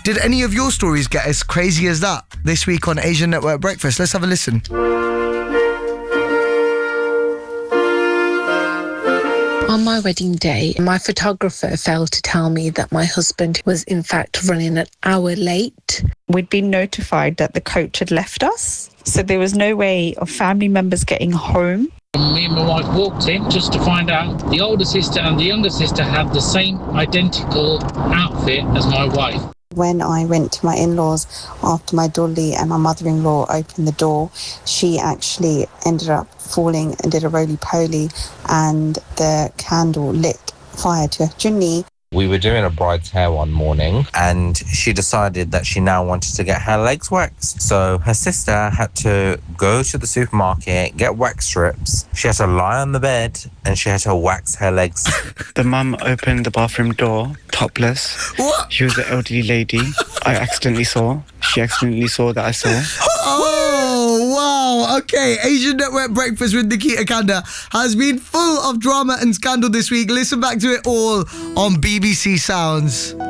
Did any of your stories get as crazy as that this week on Asian Network Breakfast? Let's have a listen. On my wedding day, my photographer failed to tell me that my husband was in fact running an hour late. We'd been notified that the coach had left us, so there was no way of family members getting home. Me and my wife walked in just to find out the older sister and the younger sister had the same identical outfit as my wife. When I went to my in-laws after my dolly and my mother-in-law opened the door, she actually ended up falling and did a roly-poly, and the candle lit fire to her junni. We were doing a bride's hair one morning and she decided that she now wanted to get her legs waxed. So her sister had to go to the supermarket, get wax strips. She had to lie on the bed and she had to wax her legs. The mum opened the bathroom door, topless. What? She was an elderly lady. I accidentally saw. She accidentally saw that I saw. Oh, wow. Okay, Asian Network Breakfast with Nikita Kanda has been full of drama and scandal this week. Listen back to it all on BBC Sounds.